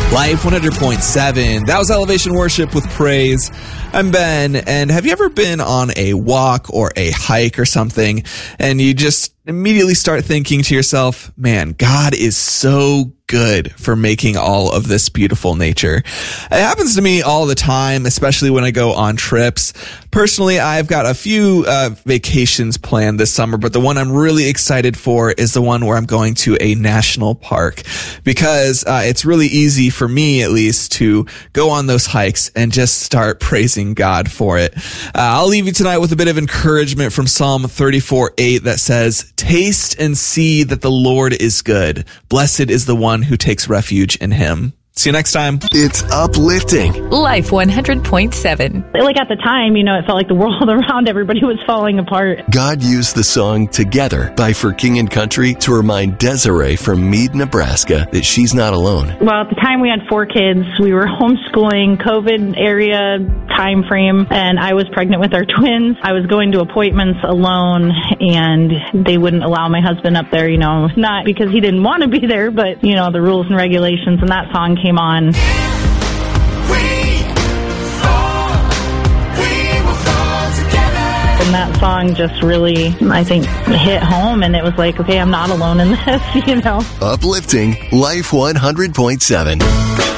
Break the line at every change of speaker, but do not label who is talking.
Life 100.7. That was Elevation Worship with Praise. I'm Ben, and have you ever been on a walk or a hike or something, and you just immediately start thinking to yourself, man, God is so good for making all of this beautiful nature. It happens to me all the time, especially when I go on trips. Personally, I've got a few vacations planned this summer, but the one I'm really excited for is the one where I'm going to a national park, because it's really easy for me, at least, to go on those hikes and just start praising God for it. I'll leave you tonight with a bit of encouragement from Psalm 34:8 that says, "Taste and see that the Lord is good. Blessed is the one who takes refuge in him." See you next time.
It's uplifting.
Life 100.7.
Like at the time, it felt like the world around everybody was falling apart.
God used the song Together by For King and Country to remind Desiree from Meade, Nebraska that she's not alone.
Well, at the time we had 4 kids. We were homeschooling, COVID area time frame, and I was pregnant with our twins. I was going to appointments alone, and they wouldn't allow my husband up there, not because he didn't want to be there, but, the rules and regulations, and that song came on. And that song just really, I think, hit home, and it was like, okay, I'm not alone in this,
Uplifting Life 100.7.